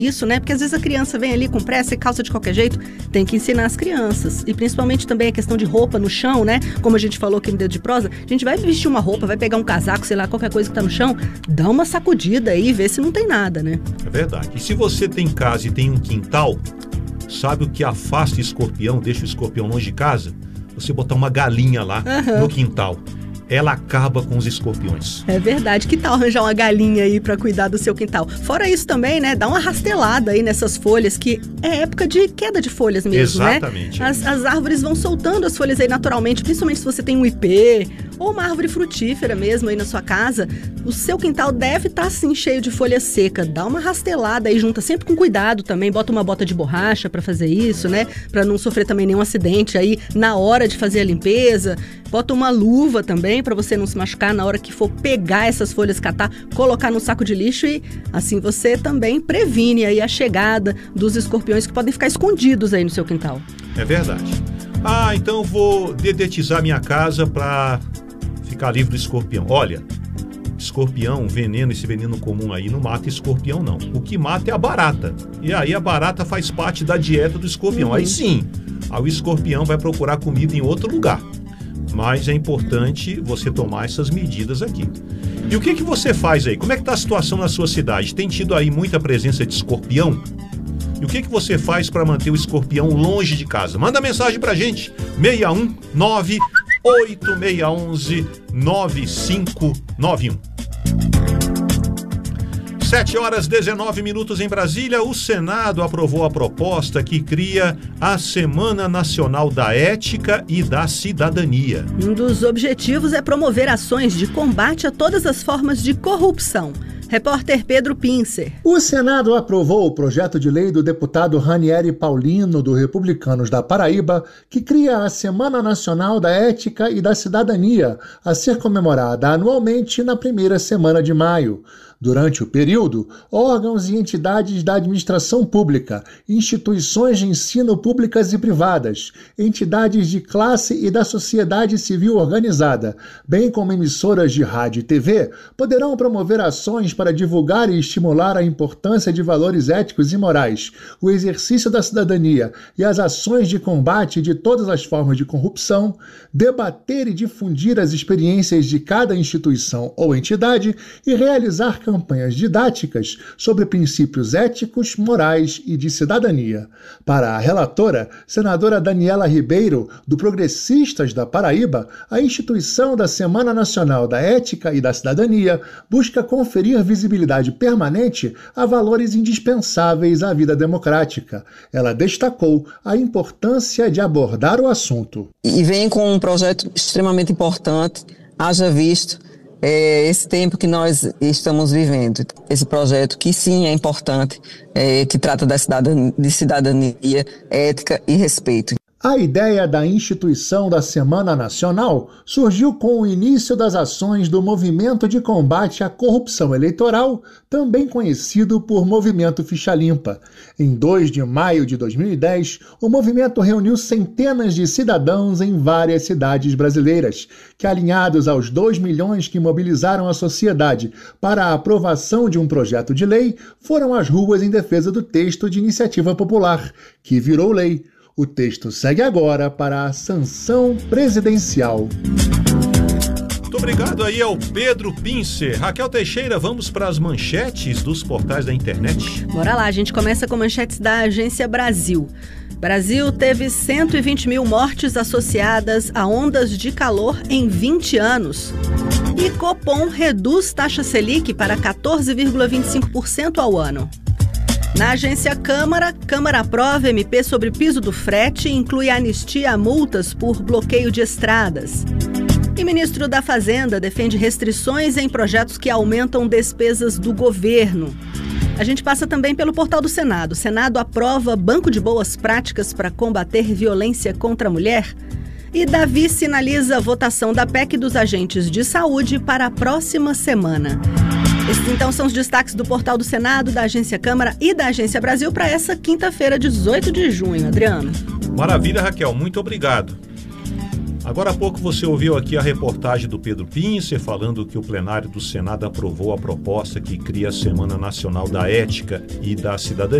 isso, né? Porque às vezes a criança vem ali com pressa e calça de qualquer jeito. Tem que ensinar as crianças. E principalmente também a questão de roupa no chão, né? Como a gente falou aqui no Dedo de Prosa, a gente vai vestir uma roupa, vai pegar um casaco, sei lá, qualquer coisa que tá no chão, dá uma sacudida aí e vê se não tem nada, né? É verdade. E se você tem casa e tem um quintal, sabe o que afasta escorpião, deixa o escorpião longe de casa? Você botar uma galinha lá no quintal. Ela acaba com os escorpiões. É verdade. Que tal arranjar uma galinha aí pra cuidar do seu quintal? Fora isso também, né? Dá uma rastelada aí nessas folhas, que é época de queda de folhas mesmo, exatamente, né? As árvores vão soltando as folhas aí naturalmente, principalmente se você tem um ipê ou uma árvore frutífera mesmo aí na sua casa. O seu quintal deve estar, assim, cheio de folha seca. Dá uma rastelada aí, junta sempre com cuidado também. Bota uma bota de borracha pra fazer isso, né? Pra não sofrer também nenhum acidente aí na hora de fazer a limpeza. Bota uma luva também para você não se machucar na hora que for pegar essas folhas, catar, colocar no saco de lixo e assim você também previne aí a chegada dos escorpiões que podem ficar escondidos aí no seu quintal. É verdade. Então eu vou dedetizar minha casa para ficar livre do escorpião. Olha, escorpião, veneno, esse veneno comum aí não mata escorpião não. O que mata é a barata. E aí a barata faz parte da dieta do escorpião. Aí sim, o escorpião vai procurar comida em outro lugar. Mas é importante você tomar essas medidas aqui. E o que você faz aí? Como é que está a situação na sua cidade? Tem tido aí muita presença de escorpião? E o que você faz para manter o escorpião longe de casa? Manda mensagem pra gente, 619-8611-9591. 7h19 em Brasília, o Senado aprovou a proposta que cria a Semana Nacional da Ética e da Cidadania. Um dos objetivos é promover ações de combate a todas as formas de corrupção. Repórter Pedro Pincer. O Senado aprovou o projeto de lei do deputado Ranieri Paulino, do Republicanos da Paraíba, que cria a Semana Nacional da Ética e da Cidadania, a ser comemorada anualmente na primeira semana de maio. Durante o período, órgãos e entidades da administração pública, instituições de ensino públicas e privadas, entidades de classe e da sociedade civil organizada, bem como emissoras de rádio e TV, poderão promover ações para divulgar e estimular a importância de valores éticos e morais, o exercício da cidadania e as ações de combate de todas as formas de corrupção, debater e difundir as experiências de cada instituição ou entidade e realizar campanhas didáticas sobre princípios éticos, morais e de cidadania. Para a relatora, senadora Daniela Ribeiro, do Progressistas da Paraíba, a instituição da Semana Nacional da Ética e da Cidadania busca conferir visibilidade permanente a valores indispensáveis à vida democrática. Ela destacou a importância de abordar o assunto. E vem com um projeto extremamente importante, haja visto esse tempo que nós estamos vivendo. Esse projeto que sim é importante, que trata de cidadania, ética e respeito. A ideia da instituição da Semana Nacional surgiu com o início das ações do Movimento de Combate à Corrupção Eleitoral, também conhecido por Movimento Ficha Limpa. Em 2 de maio de 2010, o movimento reuniu centenas de cidadãos em várias cidades brasileiras, que, alinhados aos 2 milhões que mobilizaram a sociedade para a aprovação de um projeto de lei, foram às ruas em defesa do texto de iniciativa popular, que virou lei. O texto segue agora para a sanção presidencial. Muito obrigado aí ao Pedro Pincer. Raquel Teixeira, vamos para as manchetes dos portais da internet. Bora lá, a gente começa com manchetes da Agência Brasil. Brasil teve 120 mil mortes associadas a ondas de calor em 20 anos. E Copom reduz taxa Selic para 14,25% ao ano. Na agência Câmara aprova MP sobre piso do frete e inclui anistia a multas por bloqueio de estradas. E ministro da Fazenda defende restrições em projetos que aumentam despesas do governo. A gente passa também pelo portal do Senado. O Senado aprova banco de boas práticas para combater violência contra a mulher. E Davi sinaliza a votação da PEC dos agentes de saúde para a próxima semana. Esses, então, são os destaques do portal do Senado, da Agência Câmara e da Agência Brasil para essa quinta-feira, 18 de junho. Adriano. Maravilha, Raquel. Muito obrigado. Agora há pouco você ouviu aqui a reportagem do Pedro Pincer falando que o plenário do Senado aprovou a proposta que cria a Semana Nacional da Ética e da Cidadania.